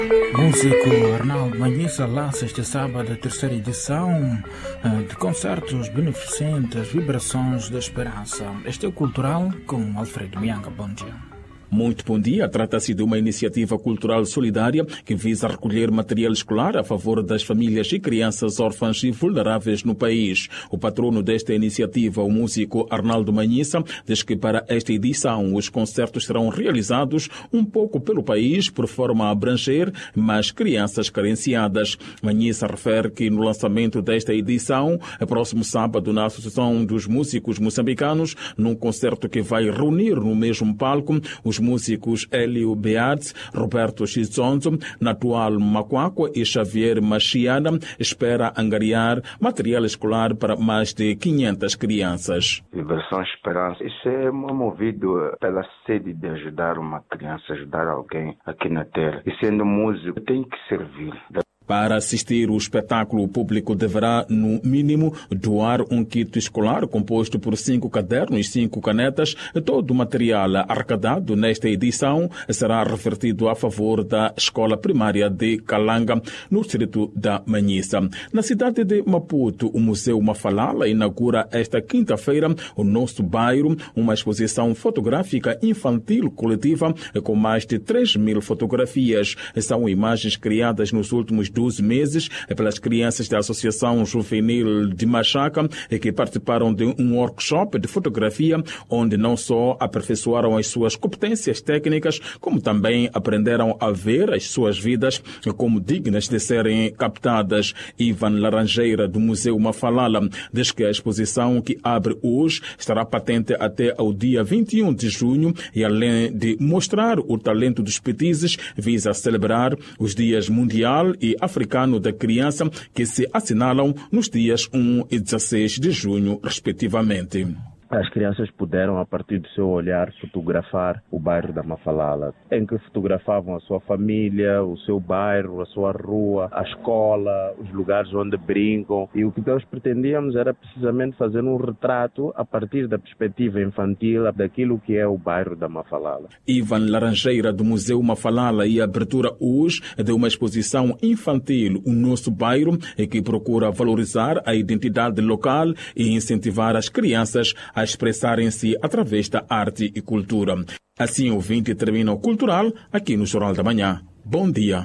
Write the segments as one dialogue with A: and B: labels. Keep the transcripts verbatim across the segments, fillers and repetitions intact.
A: Músico Arnaldo Manhissa lança este sábado a terceira edição de concertos beneficentes, Vibrações da Esperança. Este é o Cultural com Alfredo Mianga. Bom dia.
B: Muito bom dia. Trata-se de uma iniciativa cultural solidária que visa recolher material escolar a favor das famílias e crianças órfãs e vulneráveis no país. O patrono desta iniciativa, o músico Arnaldo Manhissa, diz que para esta edição os concertos serão realizados um pouco pelo país, por forma a abranger mais crianças carenciadas. Manhissa refere que no lançamento desta edição, próximo sábado, na Associação dos Músicos Moçambicanos, num concerto que vai reunir no mesmo palco os músicos Hélio Beards, Roberto Chizonzo, Natual Macuaco e Xavier Machiana, espera angariar material escolar para mais de quinhentas crianças.
C: Vibração Esperança, isso é movido pela sede de ajudar uma criança, ajudar alguém aqui na Terra. E sendo músico, tem que servir.
B: Para assistir o espetáculo, o público deverá, no mínimo, doar um kit escolar composto por cinco cadernos e cinco canetas. Todo o material arrecadado nesta edição será revertido a favor da escola primária de Calanga, no distrito da Manhissa. Na cidade de Maputo, o Museu Mafalala inaugura esta quinta-feira o nosso bairro, uma exposição fotográfica infantil coletiva com mais de três mil fotografias. São imagens criadas nos últimos doze meses pelas crianças da Associação Juvenil de Machaca, que participaram de um workshop de fotografia onde não só aperfeiçoaram as suas competências técnicas, como também aprenderam a ver as suas vidas como dignas de serem captadas. Ivan Laranjeira, do Museu Mafalala, diz que a exposição, que abre hoje, estará patente até ao dia vinte e um de junho e, além de mostrar o talento dos petizes, visa celebrar os dias mundial e africano da criança, que se assinalam nos dias um e dezesseis de junho, respectivamente.
D: As crianças puderam, a partir do seu olhar, fotografar o bairro da Mafalala, em que fotografavam a sua família, o seu bairro, a sua rua, a escola, os lugares onde brincam. E o que nós pretendíamos era precisamente fazer um retrato a partir da perspectiva infantil daquilo que é o bairro da Mafalala.
B: Ivan Laranjeira, do Museu Mafalala, e a abertura hoje de uma exposição infantil, o nosso bairro, que procura valorizar a identidade local e incentivar as crianças a a expressarem-se através da arte e cultura. Assim, o ouvinte termina o Cultural aqui no Jornal da Manhã. Bom dia.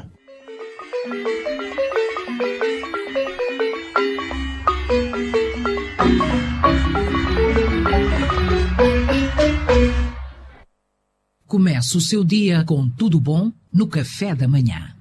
E: Começa o seu dia com tudo bom no Café da Manhã.